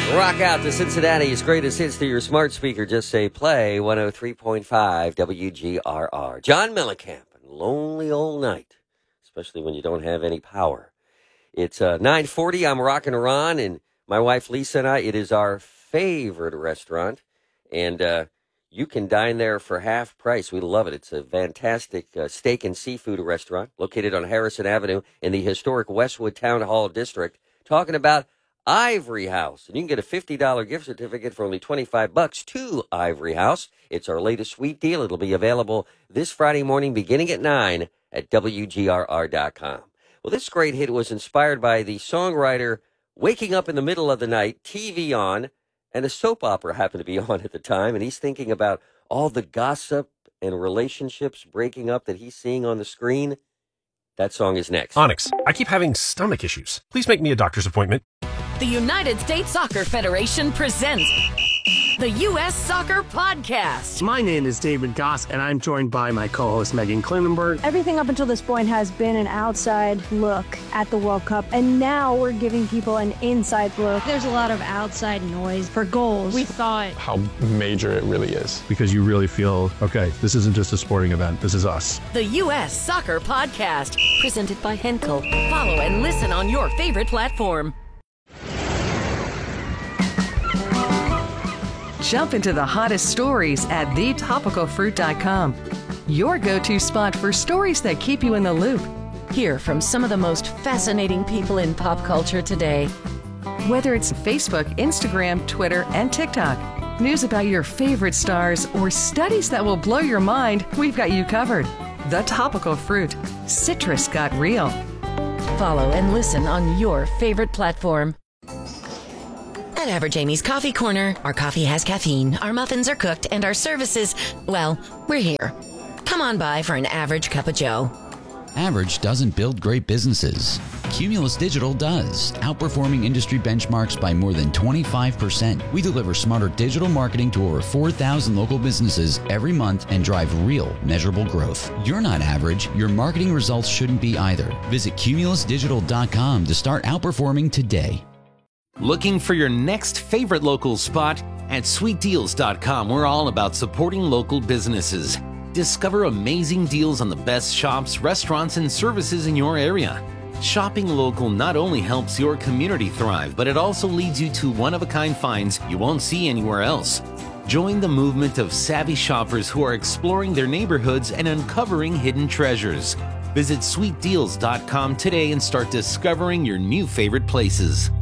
Rock out to Cincinnati's greatest hits through your smart speaker. Just say play 103.5 WGRR. John Mellencamp, Lonely Old Night, especially when you don't have any power. It's 9:40. I'm rocking Ron, and my wife Lisa and I, it is our favorite restaurant, and you can dine there for half price. We love it. It's a fantastic steak and seafood restaurant located on Harrison Avenue in the historic Westwood Town Hall District. Talking about Ivory House. And you can get a $50 gift certificate for only $25 to Ivory House. It's our latest sweet deal. It'll be available this Friday morning beginning at 9 at WGRR.com. Well, this great hit was inspired by the songwriter waking up in the middle of the night, TV on, and a soap opera happened to be on at the time, and he's thinking about all the gossip and relationships breaking up that he's seeing on the screen. That song is next. Onyx, I keep having stomach issues. Please make me a doctor's appointment. The United States Soccer Federation presents the U.S. Soccer Podcast. My name is David Goss, and I'm joined by my co-host Megan Klinenberg. Everything up until this point has been an outside look at the World Cup, and now we're giving people an inside look. There's a lot of outside noise for goals. We thought how major it really is. Because you really feel, okay, this isn't just a sporting event, this is us. The U.S. Soccer Podcast, presented by Henkel. Follow and listen on your favorite platform. Jump into the hottest stories at thetopicalfruit.com. Your go-to spot for stories that keep you in the loop. Hear from some of the most fascinating people in pop culture today. Whether it's Facebook, Instagram, Twitter, and TikTok, news about your favorite stars, or studies that will blow your mind, we've got you covered. The Topical Fruit. Citrus got real. Follow and listen on your favorite platform. At Average Amy's Coffee Corner, our coffee has caffeine, our muffins are cooked, and our services, well, we're here. Come on by for an average cup of joe. Average doesn't build great businesses. Cumulus Digital does, outperforming industry benchmarks by more than 25%. We deliver smarter digital marketing to over 4,000 local businesses every month and drive real, measurable growth. You're not average. Your marketing results shouldn't be either. Visit cumulusdigital.com to start outperforming today. Looking for your next favorite local spot? At sweetdeals.com, we're all about supporting local businesses. Discover amazing deals on the best shops, restaurants, and services in your area. Shopping local not only helps your community thrive, but it also leads you to one-of-a-kind finds you won't see anywhere else. Join the movement of savvy shoppers who are exploring their neighborhoods and uncovering hidden treasures. Visit sweetdeals.com today and start discovering your new favorite places.